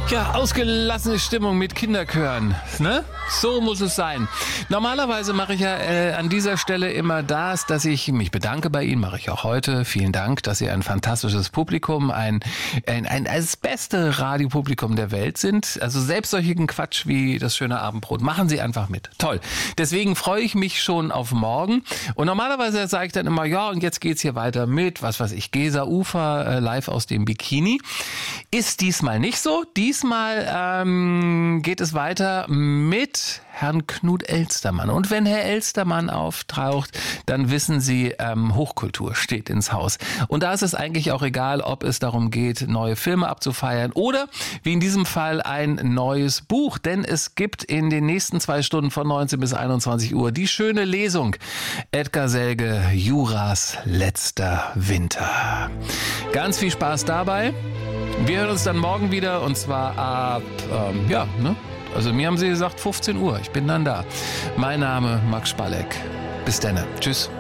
Ja, ausgelassene Stimmung mit Kinderchören, ne? So muss es sein. Normalerweise mache ich ja an dieser Stelle immer das, dass ich mich bedanke bei Ihnen, mache ich auch heute. Vielen Dank, dass Sie ein fantastisches Publikum, das beste Radiopublikum der Welt sind. Also selbst solchen Quatsch wie das schöne Abendbrot, machen Sie einfach mit. Toll. Deswegen freue ich mich schon auf morgen. Und normalerweise sage ich dann immer, ja, und jetzt geht's hier weiter mit, was weiß ich, Geser Ufer, live aus dem Bikini. Ist diesmal nicht so. Diesmal geht es weiter mit Herrn Knut Elstermann. Und wenn Herr Elstermann auftaucht, dann wissen Sie, Hochkultur steht ins Haus. Und da ist es eigentlich auch egal, ob es darum geht, neue Filme abzufeiern oder, wie in diesem Fall, ein neues Buch. Denn es gibt in den nächsten 2 Stunden von 19 bis 21 Uhr die schöne Lesung. Edgar Selge, Juras letzter Winter. Ganz viel Spaß dabei. Wir hören uns dann morgen wieder und zwar ab, also mir haben sie gesagt 15 Uhr. Ich bin dann da. Mein Name Max Spalleck. Bis dann. Tschüss.